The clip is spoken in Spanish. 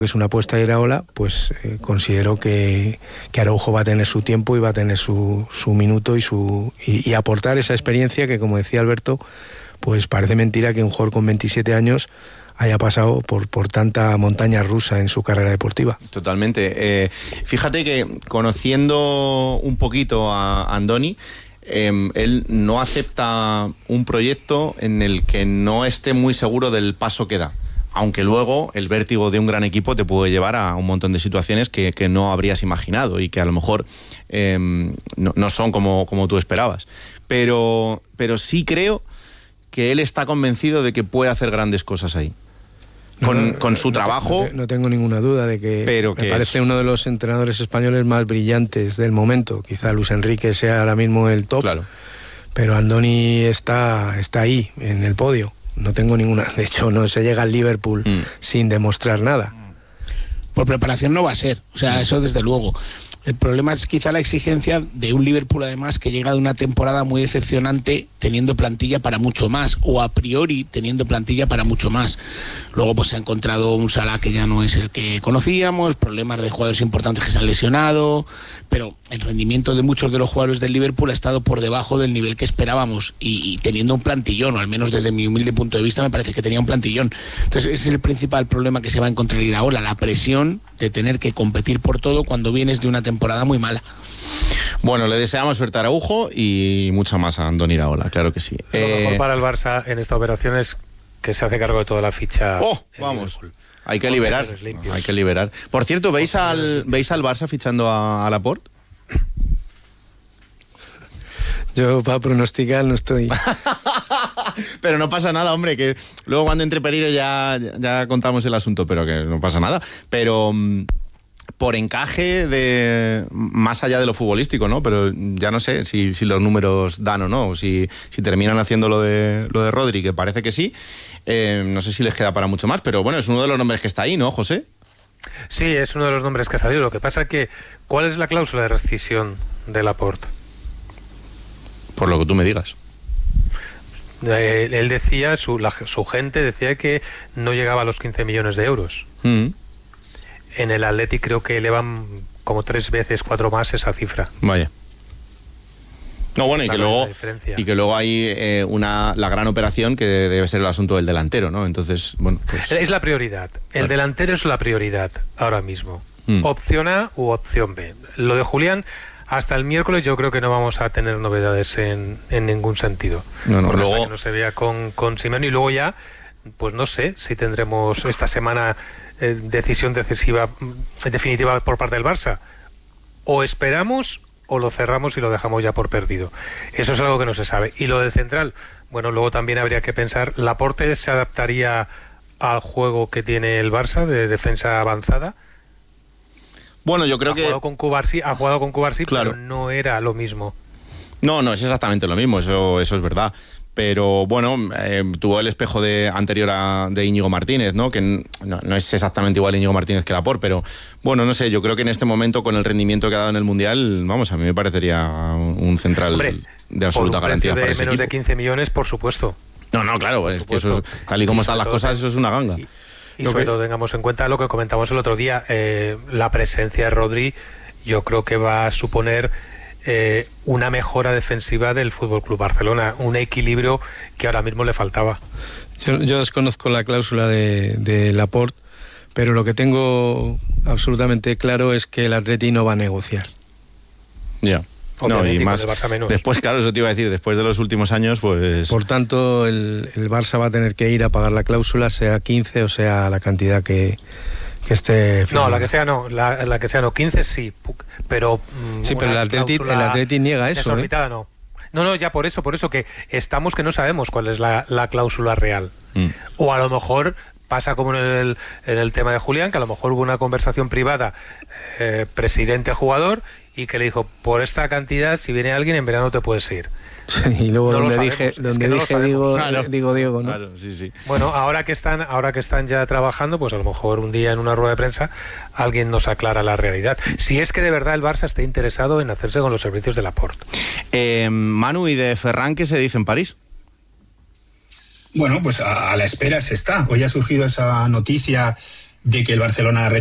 es una apuesta de Iraola, pues considero que Araujo va a tener su tiempo y va a tener su minuto y aportar esa experiencia que, como decía Alberto, pues parece mentira que un jugador con 27 años haya pasado por tanta montaña rusa en su carrera deportiva. Totalmente. Fíjate que conociendo un poquito a Andoni, él no acepta un proyecto en el que no esté muy seguro del paso que da. Aunque luego el vértigo de un gran equipo te puede llevar a un montón de situaciones que no habrías imaginado y que a lo mejor no son como tú esperabas. Pero sí creo que él está convencido de que puede hacer grandes cosas ahí. Con su trabajo. No tengo ninguna duda de que me parece uno de los entrenadores españoles más brillantes del momento. Quizá Luis Enrique sea ahora mismo el top, claro. Pero Andoni está ahí, en el podio. No tengo ninguna. De hecho, no se llega al Liverpool sin demostrar nada. Por preparación no va a ser, o sea, eso desde luego. El problema es quizá la exigencia de un Liverpool, además, que llega de una temporada muy decepcionante teniendo plantilla para mucho más, o a priori teniendo plantilla para mucho más. Luego pues se ha encontrado un Salah que ya no es el que conocíamos, problemas de jugadores importantes que se han lesionado, pero el rendimiento de muchos de los jugadores del Liverpool ha estado por debajo del nivel que esperábamos y teniendo un plantillón, o al menos desde mi humilde punto de vista me parece que tenía un plantillón. Entonces ese es el principal problema que se va a encontrar ahora, la presión de tener que competir por todo cuando vienes de una temporada muy mala. Bueno, le deseamos suerte a Araujo y mucha más a Andoni Iraola, claro que sí. Lo mejor para el Barça en esta operación es que se hace cargo de toda la ficha. Vamos, hay que liberar. Por cierto, ¿veis al Barça fichando a Laporte? Yo para pronosticar no estoy. Pero no pasa nada, hombre, que luego cuando entre Pereiro ya contamos el asunto, pero que no pasa nada. Pero por encaje más allá de lo futbolístico, ¿no? Pero ya no sé si los números dan o no, o si terminan haciendo lo de Rodri, que parece que sí. No sé si les queda para mucho más, pero bueno, es uno de los nombres que está ahí, ¿no, José? Sí, es uno de los nombres que ha salido. Lo que pasa es que, ¿cuál es la cláusula de rescisión de Laporte? Por lo que tú me digas. Él decía, su gente decía que no llegaba a los 15 millones de euros. En el Athletic creo que elevan como 3 veces, 4 más esa cifra. Vaya. No, bueno, y que luego hay la gran operación que debe ser el asunto del delantero, ¿no? Entonces, bueno, pues... Es la prioridad. El delantero es la prioridad ahora mismo. Opción A u opción B. Lo de Julián, hasta el miércoles yo creo que no vamos a tener novedades en ningún sentido. Luego... Hasta que no se vea con Simeone, y luego ya, pues no sé si tendremos esta semana decisión definitiva por parte del Barça. O esperamos o lo cerramos y lo dejamos ya por perdido. Eso es algo que no se sabe. Y lo del central, bueno, luego también habría que pensar, ¿Laporte se adaptaría al juego que tiene el Barça de defensa avanzada? Bueno, yo creo ha jugado con Cubarsí, claro. Pero no era lo mismo. No es exactamente lo mismo, eso es verdad. Pero bueno, tuvo el espejo anterior de Íñigo Martínez, ¿no? Que no es exactamente igual Íñigo Martínez que Laporte, pero bueno, no sé, yo creo que en este momento, con el rendimiento que ha dado en el Mundial, vamos, a mí me parecería un central de absoluta garantía para ese equipo. Menos de 15 millones, por supuesto. No, claro, es que eso es, tal y como están las cosas, eso es una ganga. Y sobre todo tengamos en cuenta lo que comentamos el otro día, la presencia de Rodri, yo creo que va a suponer una mejora defensiva del FC Barcelona, un equilibrio que ahora mismo le faltaba. Yo desconozco la cláusula de Laporte, pero lo que tengo absolutamente claro es que el Atleti no va a negociar. Ya. No, y más después, claro, eso te iba a decir, después de los últimos años, pues... Por tanto, el Barça va a tener que ir a pagar la cláusula, sea 15 o sea la cantidad que esté firmada. No, la que sea no, 15 sí, pero... Sí, pero el Atleti niega eso, No, ya por eso que estamos que no sabemos cuál es la cláusula real. O a lo mejor pasa como en el tema de Julián, que a lo mejor hubo una conversación privada presidente-jugador y que le dijo, por esta cantidad, si viene alguien en verano te puedes ir. Y luego digo Diego, ¿no? Claro, sí. Bueno, ahora que están ya trabajando, pues a lo mejor un día en una rueda de prensa alguien nos aclara la realidad. Si es que de verdad el Barça está interesado en hacerse con los servicios de Laporte. Manu, ¿y de Ferran qué se dice en París? Bueno, pues a la espera se está. Hoy ha surgido esa noticia de que el Barcelona